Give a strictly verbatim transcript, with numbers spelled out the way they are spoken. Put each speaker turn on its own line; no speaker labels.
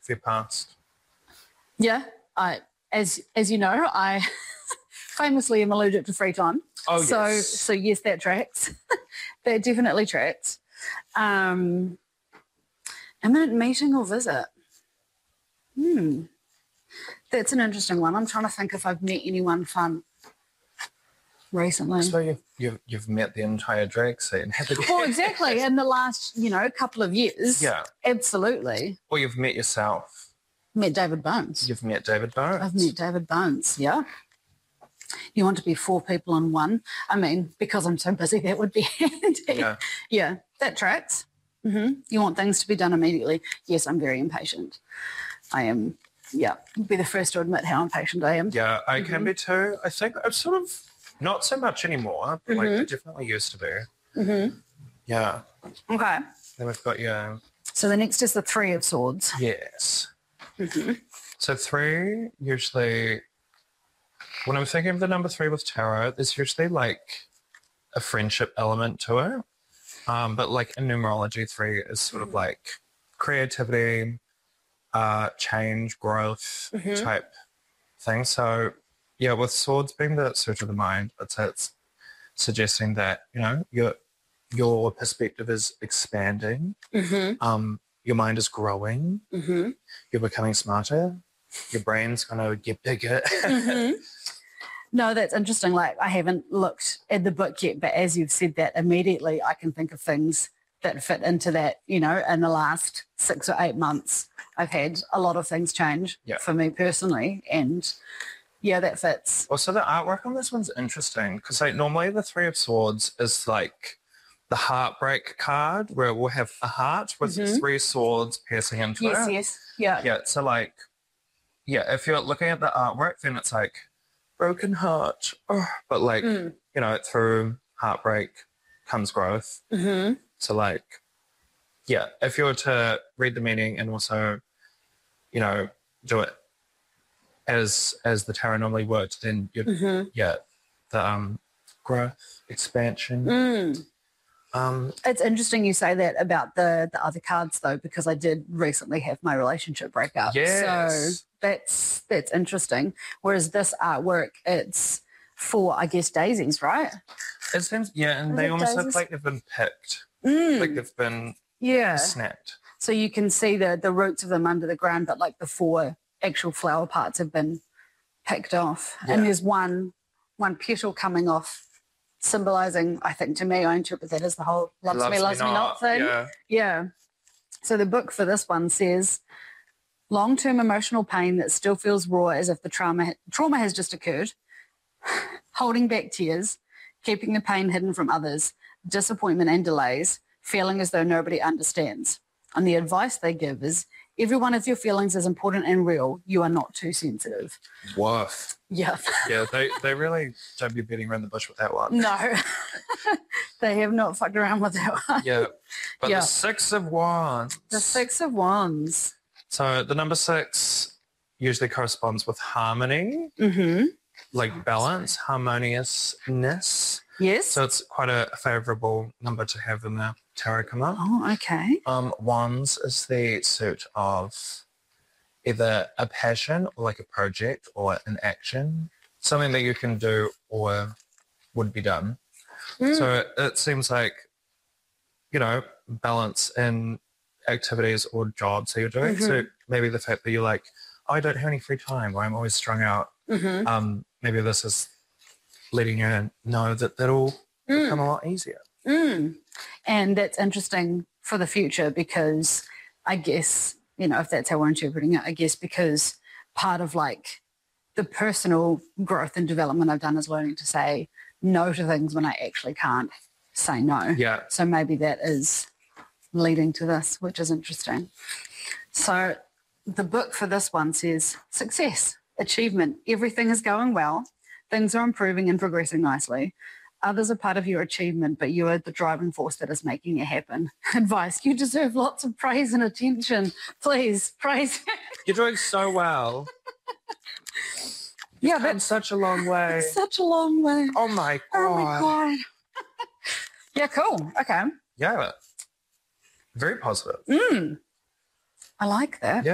your past?
Yeah, I as as you know, I famously am allergic to free time.
Oh,
so,
yes.
So yes, that tracks. That definitely tracks. Um, imminent meeting or visit? Hmm. That's an interesting one. I'm trying to think if I've met anyone fun recently.
So you've, you've, you've met the entire drag scene, haven't you?
Well, exactly. In the last, you know, couple of years.
Yeah.
Absolutely.
Or you've met yourself.
Met David Bones.
You've met David Bones.
I've met David Bones, yeah. You want to be four people in one? I mean, because I'm so busy, that would be handy.
Yeah.
Yeah, that tracks. Mm-hmm. You want things to be done immediately. Yes, I'm very impatient. I am, yeah, I'll be the first to admit how impatient I am.
Yeah, I mm-hmm. can be too. I think I'm sort of, not so much anymore, but
mm-hmm.
like I definitely used to be.
Mm-hmm.
Yeah.
Okay.
Then we've got your...
So the next is the Three of Swords.
Yes.
Mm-hmm.
So three, usually, when I'm thinking of the number three with tarot, there's usually like a friendship element to it. Um, but like in numerology, three is sort of like creativity, uh, change, growth mm-hmm. type thing. So yeah, with swords being the sword of the mind, it's, it's suggesting that, you know, your your perspective is expanding.
Mm-hmm.
Um, your mind is growing.
Mm-hmm.
You're becoming smarter. Your brain's going to get bigger.
Mm-hmm. No, that's interesting. Like, I haven't looked at the book yet, but as you've said that, immediately I can think of things that fit into that. You know, in the last six or eight months, I've had a lot of things change
yeah.
for me personally, and yeah, that fits.
Also, the artwork on this one's interesting because like normally the Three of Swords is like the heartbreak card where we'll have a heart with mm-hmm. three swords piercing into
yes,
it.
Yes, yes, yeah.
Yeah, so like, yeah, if you're looking at the artwork, then it's like broken heart. Oh, but like, mm. you know, through heartbreak comes growth.
Mm-hmm.
So like, yeah, if you were to read the meaning and also, you know, do it as as the tarot normally works, then you'd,
mm-hmm.
yeah, the um, growth, expansion.
Mm.
Um,
it's interesting you say that about the, the other cards, though, because I did recently have my relationship break up.
Yes.
So that's that's interesting. Whereas this artwork, it's for, I guess, daisies, right?
It seems, yeah, and
Is
they
it
almost
daisies?
look like they've been picked.
Mm.
Like they've been
yeah.
snapped.
So you can see the, the roots of them under the ground, but like the four actual flower parts have been picked off.
Yeah.
And there's one one petal coming off, symbolising, I think, to me, I interpret that as the whole loves, loves me, loves me, me not, not thing.
Yeah.
yeah. So the book for this one says, long-term emotional pain that still feels raw as if the trauma trauma has just occurred, holding back tears, keeping the pain hidden from others, disappointment and delays, feeling as though nobody understands. And the advice they give is, every one of your feelings is important and real. You are not too sensitive.
Woof.
Yeah.
Yeah, they, they really don't be beating around the bush with that one.
No. They have not fucked around with that one.
Yeah. But
yeah.
the Six of Wands.
The Six of Wands.
So the number six usually corresponds with harmony,
mm-hmm.
like balance, harmoniousness.
Yes.
So it's quite a favourable number to have in the tarot come up.
Oh, okay.
Um, Wands is the suit of either a passion or like a project or an action, something that you can do or would be done. Mm. So it, it seems like, you know, balance in activities or jobs that you're doing.
Mm-hmm.
So maybe the fact that you're like, oh, I don't have any free time or I'm always strung out.
Mm-hmm.
Um, maybe this is letting you know that that'll mm. become a lot easier.
Mm. And that's interesting for the future because I guess, you know, if that's how we're interpreting it, I guess because part of like the personal growth and development I've done is learning to say no to things when I actually can't say no.
Yeah.
So maybe that is leading to this, which is interesting. So the book for this one says success, achievement, everything is going well, things are improving and progressing nicely. Others are part of your achievement, but you are the driving force that is making it happen. Advice, you deserve lots of praise and attention. Please, praise.
You're doing so well.
Yeah,
that's such a long way.
Such a long way.
Oh, my God.
Oh, my God. Yeah, cool. Okay.
Yeah. Very positive.
Mm. I like that.
Yeah.